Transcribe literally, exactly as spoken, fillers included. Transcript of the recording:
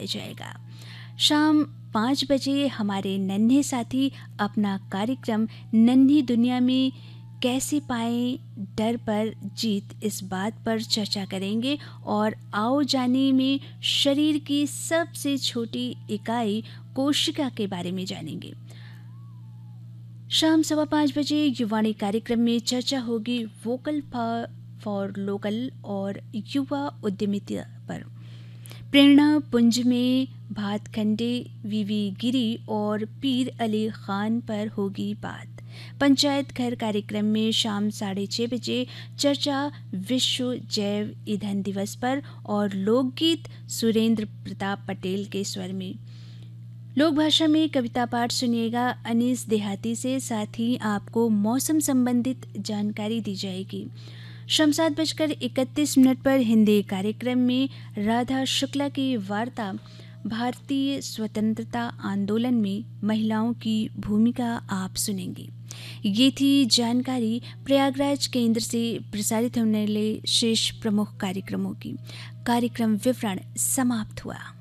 जाएगा। शाम पाँच बजे हमारे नन्हे साथी अपना कार्यक्रम नन्ही दुनिया में कैसे पाएं डर पर जीत, इस बात पर चर्चा करेंगे और आओ जाने में शरीर की सबसे छोटी इकाई कोशिका के बारे में जानेंगे। शाम सवा पाँच बजे युवाणी कार्यक्रम में चर्चा होगी वोकल फॉर लोकल और युवा उद्यमिता पर। प्रेरणा पुंज में भातखंडे, वीवी गिरी और पीर अली खान पर होगी बात। पंचायत घर कार्यक्रम में शाम साढ़े छः बजे चर्चा विश्व जैव ईंधन दिवस पर और लोकगीत सुरेंद्र प्रताप पटेल के स्वर में। लोक भाषा में कविता पाठ सुनिएगा अनीस देहाती से। साथ ही आपको मौसम संबंधित जानकारी दी जाएगी। शाम सात बजकर इकतीस मिनट पर हिंदी कार्यक्रम में राधा शुक्ला की वार्ता भारतीय स्वतंत्रता आंदोलन में महिलाओं की भूमिका आप सुनेंगे। ये थी जानकारी प्रयागराज केंद्र से प्रसारित होने वाले शेष प्रमुख कार्यक्रमों की। कार्यक्रम विवरण समाप्त हुआ।